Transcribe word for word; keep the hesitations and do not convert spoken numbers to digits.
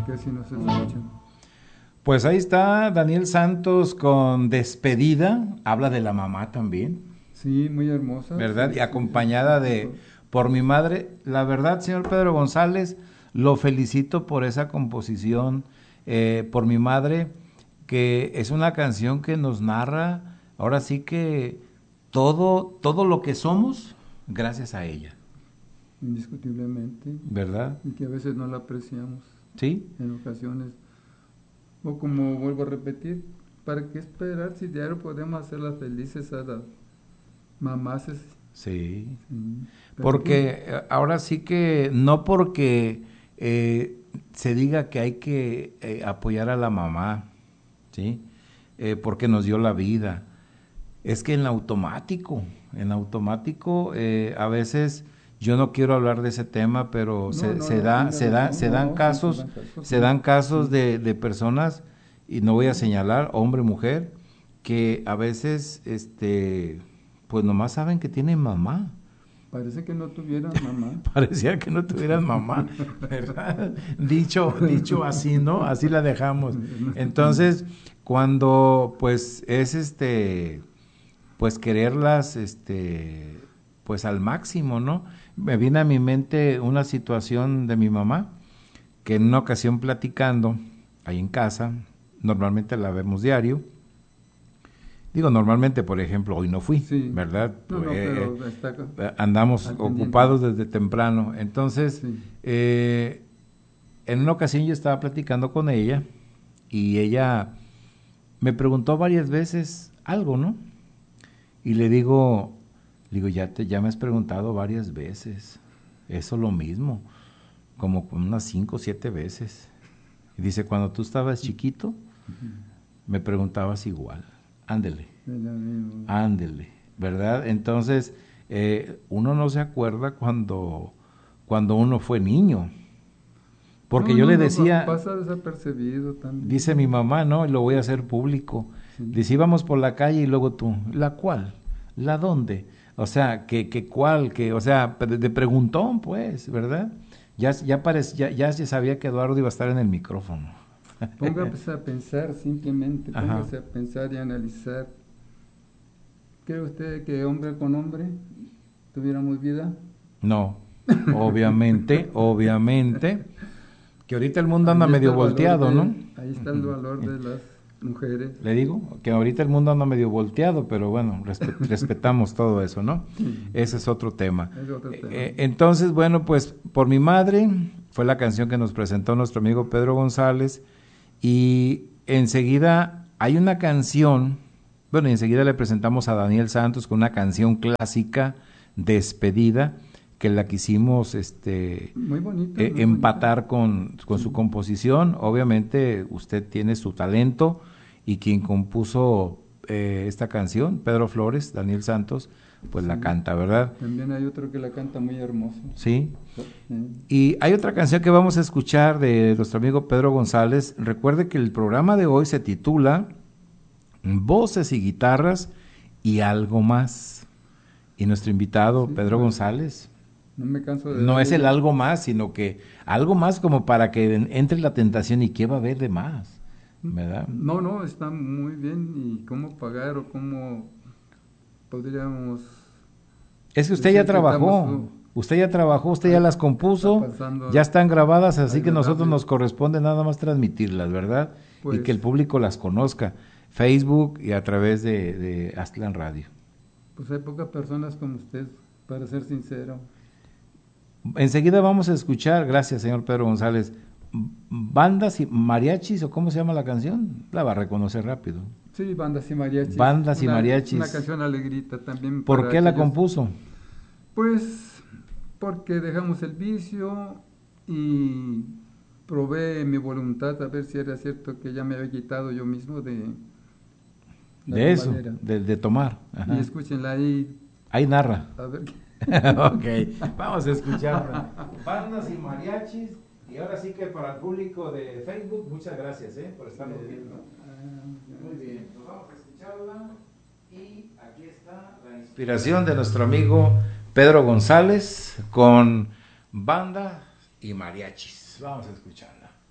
casi no se escucha. Pues ahí está Daniel Santos con Despedida, habla de la mamá también. Sí, muy hermosa. ¿Verdad? Sí, y acompañada sí, sí, de Por mi madre. La verdad, señor Pedro González, lo felicito por esa composición, eh, Por mi madre, que es una canción que nos narra, ahora sí que todo, todo lo que somos, gracias a ella. Indiscutiblemente. ¿Verdad? Y que a veces no la apreciamos. Sí. En ocasiones. O como vuelvo a repetir, ¿para qué esperar si diario podemos hacerlas felices a las mamás? Sí. Sí, porque pues, ahora sí que no porque eh, se diga que hay que eh, apoyar a la mamá, ¿sí? Eh, porque nos dio la vida. Es que en automático, en automático, eh, a veces yo no quiero hablar de ese tema, pero no, se, no, se no, da, se da, se dan no, casos, sí, se dan casos, se sí. dan casos Sí. de, de personas, y no voy a señalar hombre, mujer, que a veces, este, pues nomás saben que tienen mamá. Parece que no tuvieran mamá. Parecía que no tuvieran mamá, ¿verdad? Dicho, dicho así, ¿no? Así la dejamos. Entonces, cuando pues es este, pues quererlas, este, pues al máximo, ¿no? Me viene a mi mente una situación de mi mamá, que en una ocasión platicando, ahí en casa, normalmente la vemos diario. Digo, normalmente, por ejemplo, hoy no fui, sí. ¿verdad? No, no, eh, pero está andamos ocupados desde temprano. Entonces, sí. eh, en una ocasión yo estaba platicando con ella y ella me preguntó varias veces algo, ¿no? Y le digo, le digo, ya, te, ya me has preguntado varias veces, eso lo mismo, como unas cinco o siete veces. Y dice, cuando tú estabas chiquito, uh-huh. me preguntabas igual. Ándele, ándele, ¿verdad? Entonces, eh, uno no se acuerda cuando, cuando uno fue niño. Porque no, yo no, le no, decía, pasa desapercibido también. Dice mi mamá, ¿no? Y lo voy a hacer público. Sí. Dice, íbamos por la calle y luego tú, ¿la cuál? ¿La dónde? O sea, que, que cuál, que, o sea, de, de preguntón, pues, ¿verdad? Ya, ya, parec, ya, ya se sabía que Eduardo iba a estar en el micrófono. Póngase a pensar simplemente, Ajá. póngase a pensar y analizar. ¿Cree usted que hombre con hombre tuviéramos vida? No, obviamente, obviamente, que ahorita el mundo anda ahí medio volteado, de, ¿no? Ahí está el valor de las mujeres. Le digo que ahorita el mundo anda medio volteado, pero bueno, respet, respetamos todo eso, ¿no? Sí. Ese es otro tema. Es otro tema. Eh, entonces, bueno, pues Por mi madre fue la canción que nos presentó nuestro amigo Pedro González y enseguida hay una canción, bueno, y enseguida le presentamos a Daniel Santos con una canción clásica, Despedida, que la quisimos este, muy bonita, eh, muy empatar bonita. con, con sí. su composición. Obviamente usted tiene su talento y quien compuso eh, esta canción, Pedro Flores, Daniel Santos, pues sí. la canta, ¿verdad? También hay otro que la canta muy hermoso. Sí. sí. Y hay otra canción que vamos a escuchar de nuestro amigo Pedro González. Recuerde que el programa de hoy se titula Voces y Guitarras y Algo Más. Y nuestro invitado, sí, Pedro pues, González, no me canso de no es el algo más, sino que algo más como para que entre la tentación y qué va a haber de más, ¿verdad? No, no, está muy bien. ¿Y cómo pagar o cómo podríamos...? Es que usted ya trabajó, usted ya trabajó, usted ya las compuso, ya están grabadas, así que a nosotros nos corresponde nada más transmitirlas, ¿verdad? Pues, y que el público las conozca, Facebook y a través de, de Aztlán Radio. Pues hay pocas personas como usted, para ser sincero. Enseguida vamos a escuchar, gracias señor Pedro González, Bandas y Mariachis, o cómo se llama la canción, la va a reconocer rápido. Sí, Bandas y Mariachis. Bandas una, y Mariachis. Una canción alegrita también. ¿Por qué la compuso? Pues porque dejamos el vicio y probé mi voluntad a ver si era cierto que ya me había quitado yo mismo de... De eso, de, de tomar. Ajá. Y escúchenla ahí. Ahí narra. A ver qué. Ok, vamos a escucharla. Bandas y Mariachis. Y ahora sí que para el público de Facebook, muchas gracias ¿eh? por estarnos viendo. Muy bien, pues vamos a escucharla. Y aquí está la inspiración de nuestro amigo Pedro González con Banda y Mariachis. Vamos a escucharla.